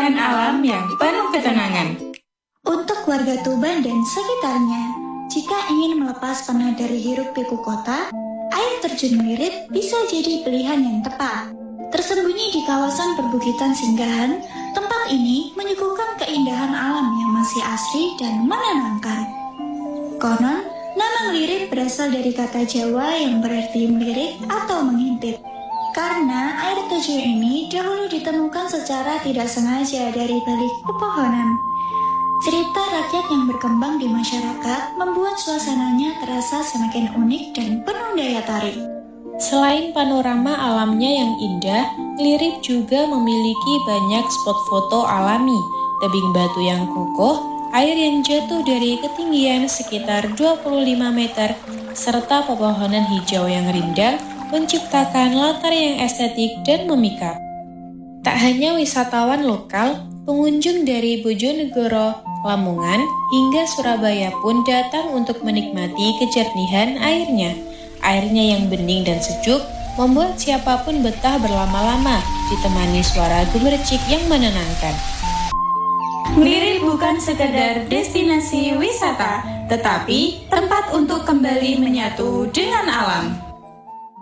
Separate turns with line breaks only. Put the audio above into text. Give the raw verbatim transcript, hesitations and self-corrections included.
keindahan alam yang penuh ketenangan.
Untuk warga Tuban dan sekitarnya, jika ingin melepas penat dari hiruk-pikuk kota, air terjun Lirip bisa jadi pilihan yang tepat. Tersembunyi di kawasan perbukitan singgahan, tempat ini menyuguhkan keindahan alam yang masih asri dan menenangkan. Konon, nama Lirip berasal dari kata Jawa yang berarti melirik atau mengintip. Karena air terjun ini dahulu ditemukan secara tidak sengaja dari balik pepohonan. Cerita rakyat yang berkembang di masyarakat membuat suasananya terasa semakin unik dan penuh daya tarik.
Selain panorama alamnya yang indah, Lirip juga memiliki banyak spot foto alami, tebing batu yang kukuh, air yang jatuh dari ketinggian sekitar dua puluh lima meter, serta pepohonan hijau yang rindang menciptakan latar yang estetik dan memikat. Tak hanya wisatawan lokal, pengunjung dari Bojonegoro, Lamongan, hingga Surabaya pun datang untuk menikmati kejernihan airnya. Airnya yang bening dan sejuk membuat siapapun betah berlama-lama, ditemani suara gemericik yang menenangkan.
Lirip bukan sekedar destinasi wisata, tetapi tempat untuk kembali menyatu dengan alam.